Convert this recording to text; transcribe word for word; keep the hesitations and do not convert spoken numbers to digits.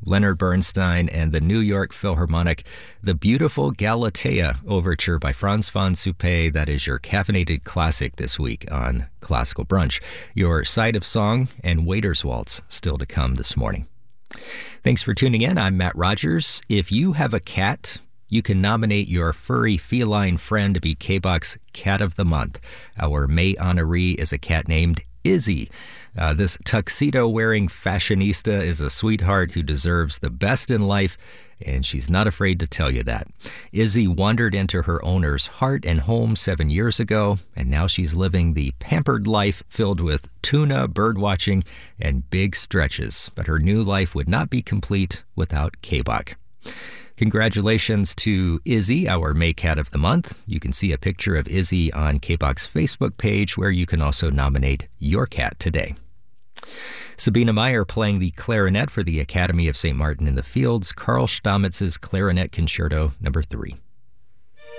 Leonard Bernstein and the New York Philharmonic, the beautiful Galatea Overture by Franz von Suppé. That is your caffeinated classic this week on Classical Brunch. Your Side of Song and Waiter's Waltz still to come this morning. Thanks for tuning in. I'm Matt Rogers. If you have a cat, you can nominate your furry feline friend to be K B O C's Cat of the Month. Our May honoree is a cat named Izzy. Uh, this tuxedo-wearing fashionista is a sweetheart who deserves the best in life, and she's not afraid to tell you that. Izzy wandered into her owner's heart and home seven years ago, and now she's living the pampered life filled with tuna, birdwatching, and big stretches. But her new life would not be complete without K B O C. Congratulations to Izzy, our May Cat of the Month. You can see a picture of Izzy on K B O C's Facebook page, where you can also nominate your cat today. Sabina Meyer playing the clarinet for the Academy of Saint Martin in the Fields, Carl Stammetz's Clarinet Concerto number three.